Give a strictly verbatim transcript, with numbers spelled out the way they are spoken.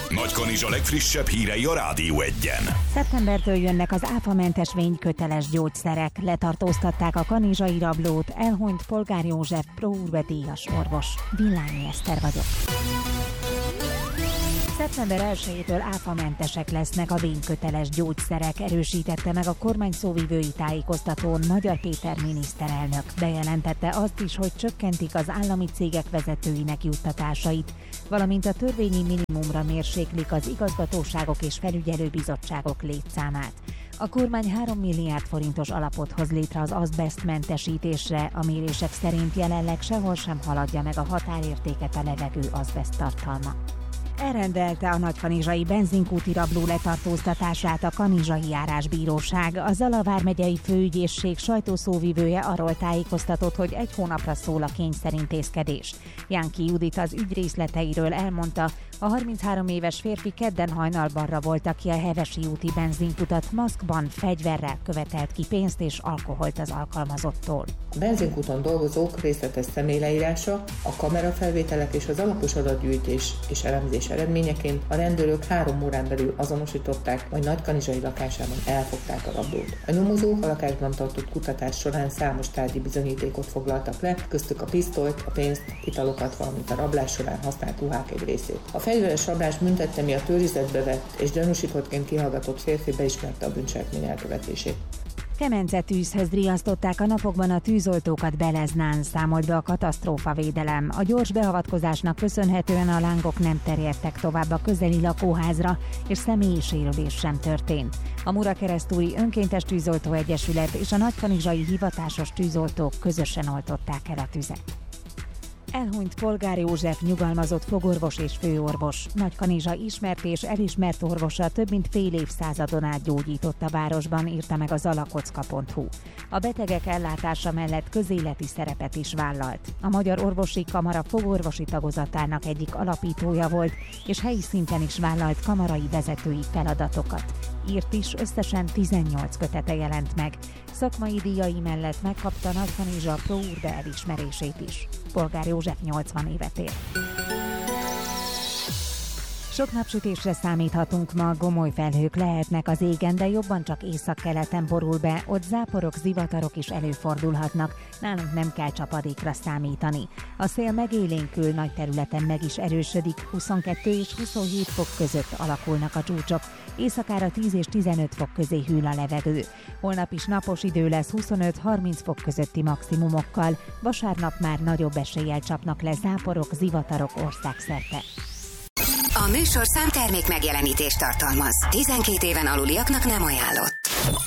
Nagykanizsa legfrissebb hírei a Rádió Egyen. Szeptembertől jönnek az áfamentes vényköteles gyógyszerek. Letartóztatták a kanizsai rablót, elhunyt Polgár József Pro-Urbe díjas orvos. Villányi Eszter vagyok. szeptember elsejétől áfamentesek lesznek a vényköteles gyógyszerek, erősítette meg a kormány szóvivői tájékoztatón Magyar Péter miniszterelnök. Bejelentette azt is, hogy csökkentik az állami cégek vezetőinek juttatásait, valamint a törvényi minimumra mérséklik az igazgatóságok és felügyelőbizottságok létszámát. A kormány három milliárd forintos alapot hoz létre az azbeszt mentesítésre, a mérések szerint jelenleg sehol sem haladja meg a határértéket a levegő azbeszt tartalma. Elrendelte a nagykanizsai benzinkúti rabló letartóztatását a Kanizsai Járásbíróság. A Zala vármegyei főügyészség sajtószóvivője arról tájékoztatott, hogy egy hónapra szól a kényszerintézkedés. Jánki Judit az ügy részleteiről elmondta, a harminchárom éves férfi kedden hajnalbanra volt, aki a Hevesi úti benzinkutat maszkban, fegyverrel követelt ki pénzt és alkoholt az alkalmazottól. A benzinkúton dolgozók részletes személyleírása, a kamerafelvételek és az alapos adatgyűjtés és elemzés eredményeként a rendőrök három órán belül azonosították, majd Nagykanizsai lakásában elfogták a rablót. A nyomozók a lakásban tartott kutatás során számos tárgyi bizonyítékot foglaltak le, köztük a pisztolyt, a pénzt, italokat, valamint a rablás során használt ruhák egy részét. A fegyveres rablás büntetте miatt őrizetbe vett és gyanúsítottként kihallgatott férfi beismerte a bűncselekmény elkövetését. Kemence tűzhöz riasztották a napokban a tűzoltókat Beleznán, számolt be a katasztrófavédelem. A gyors beavatkozásnak köszönhetően a lángok nem terjedtek tovább a közeli lakóházra, és személyi sérülés sem történt. A Murakeresztúri Önkéntes Tűzoltó Egyesület és a nagykanizsai hivatásos tűzoltók közösen oltották el a tüzet. Elhunyt Polgár József nyugalmazott fogorvos és főorvos. Nagykanizsa ismert és elismert orvosa több mint fél évszázadon át gyógyított a városban, írta meg az alakocka pont hu. A betegek ellátása mellett közéleti szerepet is vállalt. A Magyar Orvosi Kamara fogorvosi tagozatának egyik alapítója volt, és helyi szinten is vállalt kamarai vezetői feladatokat. Írt is, összesen tizennyolc kötete jelent meg. Szakmai díjai mellett megkapta Nagykanizsa Pro-Urbe elismerését is. Polgár József nyolcvan évet ér. Sok napsütésre számíthatunk ma, gomoly felhők lehetnek az égen, de jobban csak északkeleten borul be, ott záporok, zivatarok is előfordulhatnak, nálunk nem kell csapadékra számítani. A szél megélénkül, nagy területen meg is erősödik, huszonkettő és huszonhét fok között alakulnak a csúcsok, éjszakára tíz és tizenöt fok közé hűl a levegő. Holnap is napos idő lesz huszonöt-harminc fok közötti maximumokkal, vasárnap már nagyobb eséllyel csapnak le záporok, zivatarok országszerte. A műsorszám termék megjelenítést tartalmaz. tizenkét éven aluliaknak nem ajánlott.